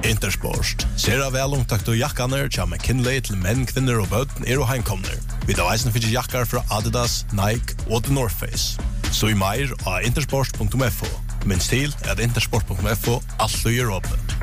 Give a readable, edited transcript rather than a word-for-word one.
Intersport. Sera velomtakt og jakkaner tja McKinley til menn, kvinner og bøtten og heimkomner. Vi da eisen fyrir jakkar fra Adidas, Nike og The North Face. Så i meir av intersport.fo. Minns til at intersport.fo alt og gjør åpne.